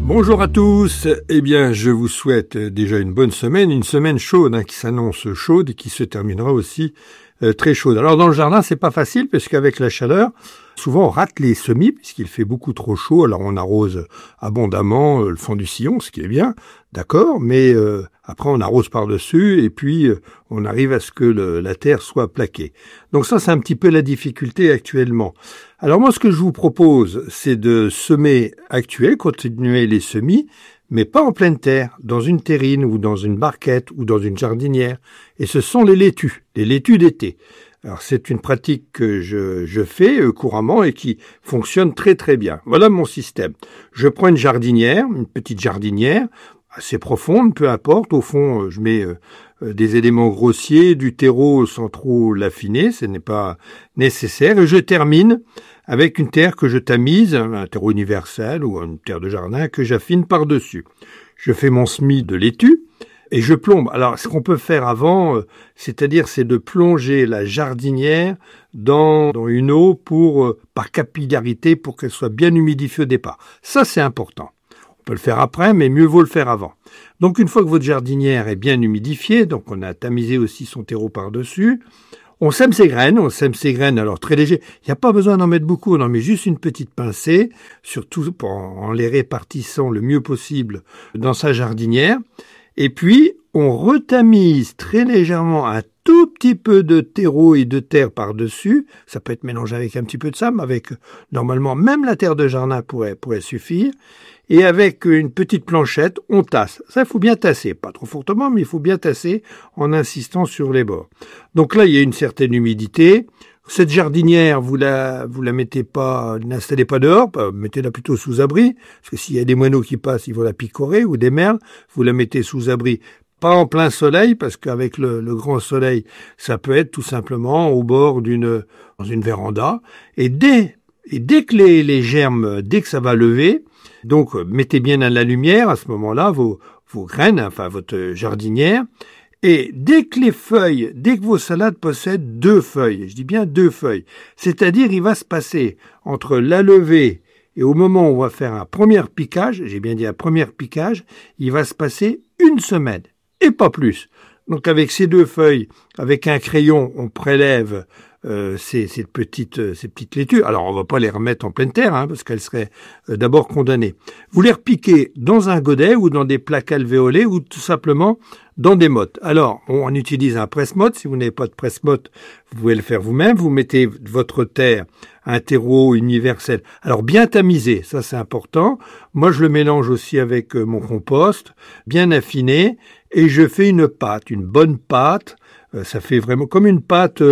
Bonjour à tous, eh bien je vous souhaite déjà une semaine chaude qui s'annonce chaude et qui se terminera aussi très chaude. Alors dans le jardin c'est pas facile parce qu'avec la chaleur, souvent on rate les semis puisqu'il fait beaucoup trop chaud, alors on arrose abondamment le fond du sillon, ce qui est bien, d'accord, mais après on arrose par-dessus et puis on arrive à ce que la terre soit plaquée. Donc ça c'est un petit peu la difficulté actuellement. Alors moi, ce que je vous propose, c'est de semer continuer les semis, mais pas en pleine terre, dans une terrine ou dans une barquette ou dans une jardinière. Et ce sont les laitues d'été. Alors c'est une pratique que je fais couramment et qui fonctionne très très bien. Voilà mon système. Je prends une petite jardinière, assez profonde, peu importe. Au fond, je mets des éléments grossiers, du terreau sans trop l'affiner, ce n'est pas nécessaire. Et je termine avec une terre que je tamise, un terreau universel ou une terre de jardin que j'affine par-dessus. Je fais mon semis de laitue et je plombe. Alors, ce qu'on peut faire avant, c'est de plonger la jardinière dans une eau par capillarité pour qu'elle soit bien humidifiée au départ. Ça, c'est important. On peut le faire après, mais mieux vaut le faire avant. Donc, une fois que votre jardinière est bien humidifiée, donc on a tamisé aussi son terreau par-dessus, on sème ses graines, alors très léger. Il n'y a pas besoin d'en mettre beaucoup, on en met juste une petite pincée, surtout en les répartissant le mieux possible dans sa jardinière. Et puis, on retamise très légèrement un tout petit peu de terreau et de terre par-dessus. Ça peut être mélangé avec un petit peu de sable, normalement, même la terre de jardin pourrait suffire. Et avec une petite planchette, on tasse. Ça, il faut bien tasser. Pas trop fortement, mais il faut bien tasser en insistant sur les bords. Donc là, il y a une certaine humidité. Cette jardinière, vous la mettez pas, n'installez pas dehors, mettez-la plutôt sous abri. Parce que s'il y a des moineaux qui passent, ils vont la picorer, ou des merles, vous la mettez sous abri. Pas en plein soleil, parce qu'avec le grand soleil, ça peut être tout simplement au bord dans une véranda. Et dès que les germes, dès que ça va lever, donc mettez bien à la lumière à ce moment-là vos graines, votre jardinière, et dès que vos salades possèdent 2 feuilles, je dis bien 2 feuilles, c'est-à-dire il va se passer entre la levée et au moment où on va faire un premier piquage, j'ai bien dit un premier piquage, il va se passer 1 semaine, et pas plus. Donc avec ces 2 feuilles, avec un crayon, on prélève ces petites laitues. Alors on va pas les remettre en pleine terre, parce qu'elles seraient d'abord condamnées. Vous les repiquez dans un godet ou dans des plaques alvéolées ou tout simplement dans des mottes. Alors on utilise un presse-motte. Si vous n'avez pas de presse-motte, vous pouvez le faire vous-même. Vous mettez votre terre, un terreau universel. Alors bien tamisé, ça c'est important. Moi je le mélange aussi avec mon compost, bien affiné, et je fais une bonne pâte. Ça fait vraiment comme une pâte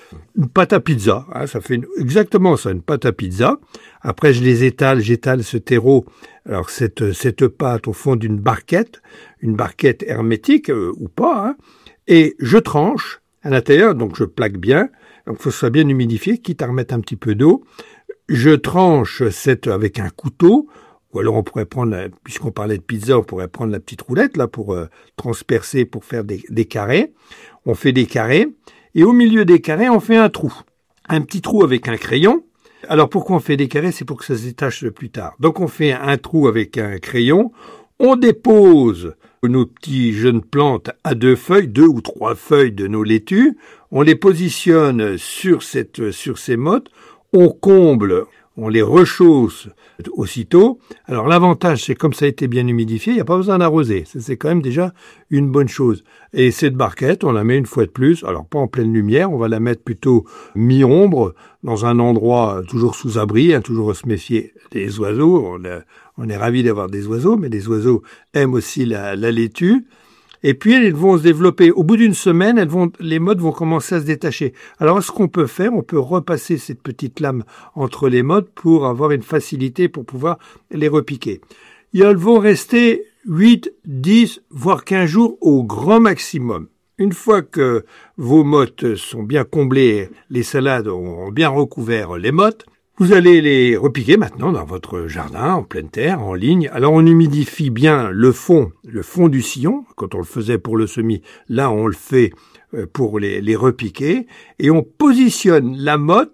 à pizza. Ça fait exactement ça, une pâte à pizza. Après, j'étale ce terreau. Alors cette pâte au fond d'une barquette hermétique ou pas, et je tranche à l'intérieur. Donc je plaque bien. Donc il faut que ce soit bien humidifié, quitte à remettre un petit peu d'eau. Je tranche avec un couteau. Ou alors on pourrait prendre, puisqu'on parlait de pizza, on pourrait prendre la petite roulette là pour transpercer, pour faire des carrés. On fait des carrés, et au milieu des carrés, on fait un petit trou avec un crayon. Alors pourquoi on fait des carrés? C'est pour que ça se détache plus tard. Donc on fait un trou avec un crayon, on dépose nos petits jeunes plantes à 2 ou 3 feuilles de nos laitues, on les positionne sur ces mottes, on comble, on les rechausse aussitôt. Alors l'avantage, c'est comme ça a été bien humidifié, il n'y a pas besoin d'arroser. Ça, c'est quand même déjà une bonne chose. Et cette barquette, on la met une fois de plus, alors pas en pleine lumière, on va la mettre plutôt mi-ombre, dans un endroit toujours sous abri, toujours se méfier des oiseaux. On est ravis d'avoir des oiseaux, mais les oiseaux aiment aussi la laitue. Et puis, elles vont se développer. Au bout d'une semaine, les mottes vont commencer à se détacher. Alors, ce qu'on peut faire, on peut repasser cette petite lame entre les mottes pour avoir une facilité pour pouvoir les repiquer. Elles vont rester 8, 10, voire 15 jours au grand maximum. Une fois que vos mottes sont bien comblées, les salades ont bien recouvert les mottes, vous allez les repiquer maintenant dans votre jardin, en pleine terre, en ligne. Alors on humidifie bien le fond du sillon, quand on le faisait pour le semis. Là, on le fait pour les repiquer. Et on positionne la motte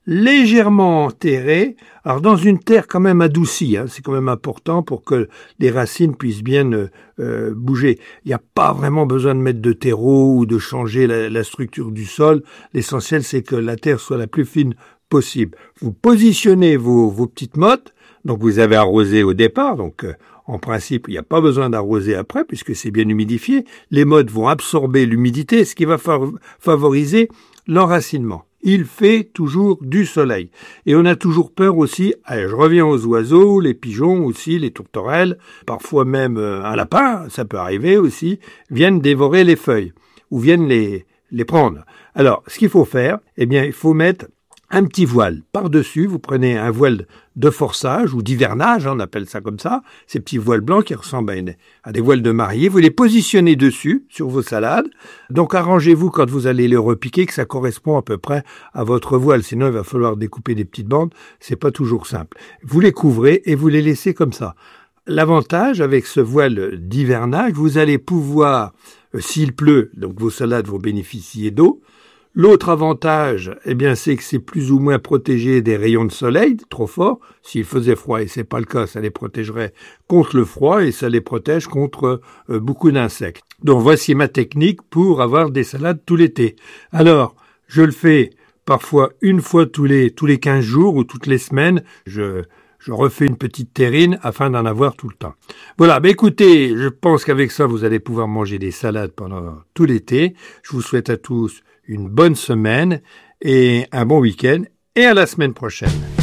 légèrement enterré, alors dans une terre quand même adoucie, c'est quand même important pour que les racines puissent bien bouger. Il n'y a pas vraiment besoin de mettre de terreau ou de changer la structure du sol. L'essentiel, c'est que la terre soit la plus fine possible. Vous positionnez vos petites mottes, donc vous avez arrosé au départ, donc en principe, il n'y a pas besoin d'arroser après puisque c'est bien humidifié. Les mottes vont absorber l'humidité, ce qui va favoriser l'enracinement. Il fait toujours du soleil. Et on a toujours peur aussi, je reviens aux oiseaux, les pigeons aussi, les tourterelles, parfois même un lapin, ça peut arriver aussi, viennent dévorer les feuilles ou viennent les prendre. Alors, ce qu'il faut faire, il faut mettre un petit voile par-dessus. Vous prenez un voile de forçage ou d'hivernage, on appelle ça comme ça, ces petits voiles blancs qui ressemblent à des voiles de mariée. Vous les positionnez dessus, sur vos salades. Donc arrangez-vous quand vous allez les repiquer que ça correspond à peu près à votre voile. Sinon, il va falloir découper des petites bandes. C'est pas toujours simple. Vous les couvrez et vous les laissez comme ça. L'avantage avec ce voile d'hivernage, vous allez pouvoir, s'il pleut, donc vos salades vont bénéficier d'eau. L'autre avantage, c'est que c'est plus ou moins protégé des rayons de soleil trop forts. S'il faisait froid, et c'est pas le cas, ça les protégerait contre le froid et ça les protège contre beaucoup d'insectes. Donc voici ma technique pour avoir des salades tout l'été. Alors, je le fais parfois une fois tous les 15 jours ou toutes les semaines. Je refais une petite terrine afin d'en avoir tout le temps. Voilà, écoutez, je pense qu'avec ça, vous allez pouvoir manger des salades pendant tout l'été. Je vous souhaite à tous une bonne semaine et un bon week-end et à la semaine prochaine.